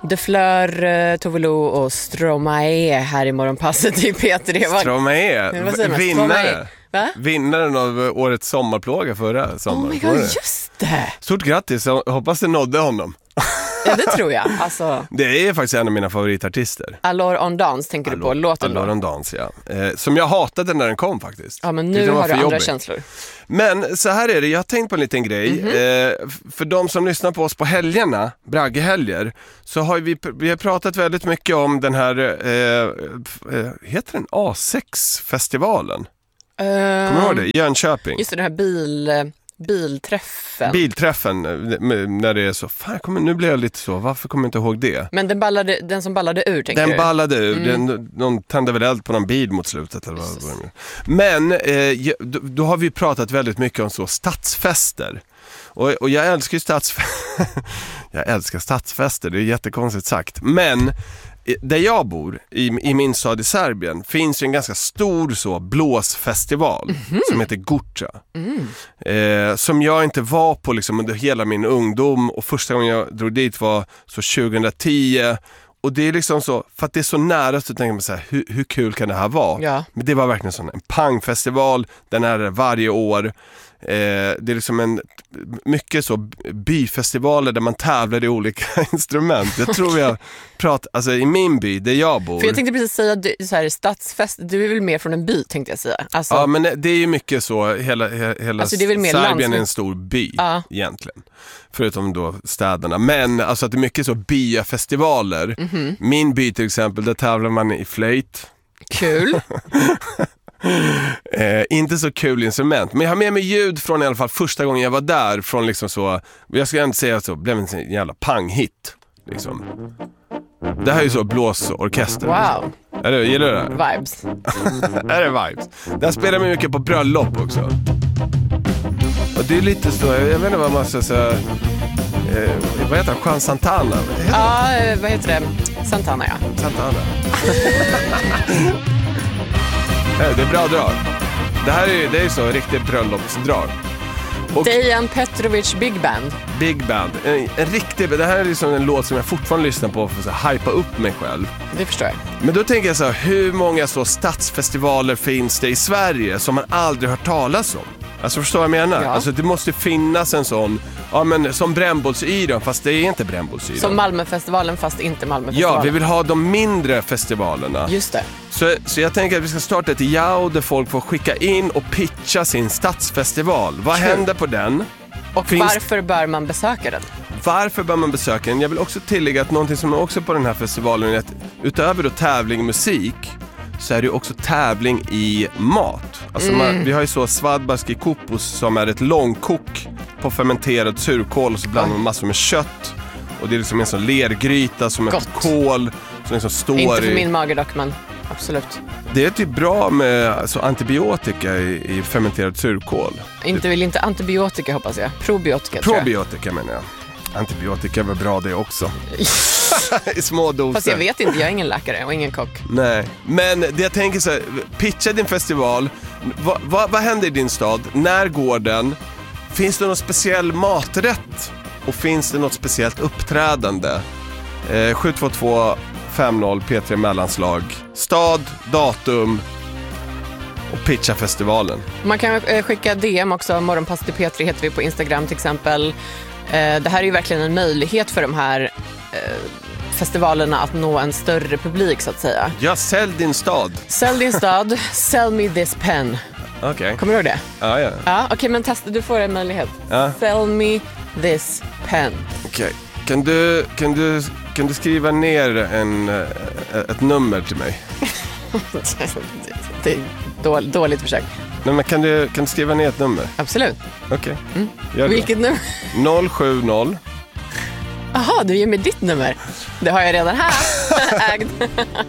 De Fleur, Tovolo och Stromae här i morgonpasset i P3. Stromae, vinnare. Va? Vinnaren av årets sommarplåga förra sommaren. Oh my god, just det! Stort grattis, jag hoppas det nådde honom. Ja, det tror jag. Alltså, det är faktiskt en av mina favoritartister. Alors on Dance tänker du på, låten då? Alors on Dance, ja. Som jag hatade när den kom faktiskt. Ja, men nu har du andra känslor. Men så här är det, jag har tänkt på en liten grej. För de som lyssnar på oss på helgerna, Braggehelger, så har vi har pratat väldigt mycket om den här, heter den A6-festivalen? Kommer du ihåg det? Jönköping. Just det, den här bilträffen när det är så, fan, nu blir jag lite så, varför kommer jag inte ihåg det? Men den som ballade ur, tänker du? Den ballade ur, någon tände väl eld på någon bil mot slutet eller vad. Men då har vi pratat väldigt mycket om så stadsfester. Och jag älskar ju jag älskar stadsfester, det är jättekonstigt sagt. Men där jag bor, i min stad i Serbien, finns ju en ganska stor så blåsfestival som heter Gurcha. Som jag inte var på liksom under hela min ungdom, och första gången jag drog dit var så 2010. Och det är liksom så, för att det är så nära, så tänker man så här, hur kul kan det här vara? Ja. Men det var verkligen sån en pangfestival, den är varje år. Det är liksom mycket så byfestivaler där man tävlar i olika instrument. Jag tror jag pratar, alltså i min by där jag bor. För jag tänkte precis säga så här, stadsfest, du är väl mer från en by, tänkte jag säga. Alltså, ja, men det är ju mycket så, hela alltså, det är väl mer Serbien är en stor by egentligen. Förutom då städerna. Men alltså att det är mycket så byafestivaler. Min by till exempel, där tävlar man i flöjt. Kul. Inte så kul instrument, men jag har med mig ljud från i alla fall första gången jag var där, från liksom så, jag ska inte säga så, blev en jävla panghit liksom. Det här är ju så blåsorkester. Wow. Gillar du det? Vibes. Är det vibes? Där spelar man mycket på bröllop också. Och det är lite så, jag vet inte vad man ska säga, vad heter det? Juan Santana? Vad heter det? Santana, ja. Santana. Det är bra drag. Det är så riktigt bröllopsdrag. Dejan Petrovic Big Band. Big Band. En riktig, det här är liksom en låt som jag fortfarande lyssnar på för att hypa upp mig själv. Det förstår jag. Men då tänker jag så här, hur många så stadsfestivaler finns det i Sverige som man aldrig hört talas om? Alltså förstår jag menar? Ja. Alltså det måste finnas en sån, ja men som Brännbollsyran, fast det är inte Brännbollsyran. Som Malmöfestivalen, fast inte Malmöfestivalen. Ja, vi vill ha de mindre festivalerna. Just det. Så jag tänker att vi ska starta ett Yao där folk får skicka in och pitcha sin stadsfestival. Vad händer på den? Och varför bör man besöka den? Varför bör man besöka den? Jag vill också tillägga att någonting som är också på den här festivalen är att utöver då tävling musik, så är det också tävling i mat. Alltså vi har ju så Svadbarski Kupus som är ett långkok på fermenterad surkål, och så blandar man massor med kött. Och det är liksom en sån lergryta som är på kål som liksom står inte för min mage dock, men absolut. Det är typ bra med alltså, antibiotika i fermenterad surkål. Inte antibiotika, hoppas jag. Probiotika menar jag. Antibiotika var bra det också. I små doser. Fast jag vet inte, jag är ingen läkare och ingen kock. Nej, men det jag tänker så här, pitcha din festival. Vad händer i din stad? När går den? Finns det någon speciell maträtt? Och finns det något speciellt uppträdande? 722 50 P3 mellanslag. Stad, datum och pitcha festivalen. Man kan skicka DM också. Morgonpass till P3 heter vi på Instagram till exempel. Det här är ju verkligen en möjlighet för de här festivalerlerna att nå en större publik, så att säga. Ja, sälj din stad. Sälj din stad. Sell me this pen. Okay. Kommer du ihåg det? Ja. Okej, men testa, du får en möjlighet. Sell me this pen. Okej. Kan du skriva ner ett nummer till mig? Det är dåligt försök. Nej, men kan du skriva ner ett nummer? Absolut. Okej. Vilket nummer? 070. Jaha, du ger mig ditt nummer. Det har jag redan här. Ägd.